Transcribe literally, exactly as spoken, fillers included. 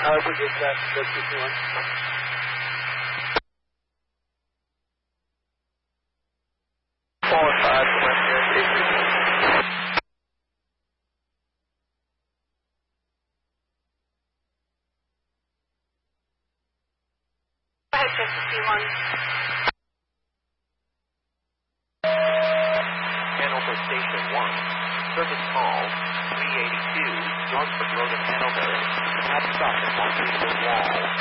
Uh, we get that, that's just one. Four, five, one, eight, three, one. Go ahead, fifty one. Hanover Station one. Service call three eighty-two, Northford Road in Hanover. Have stopped at one Wall.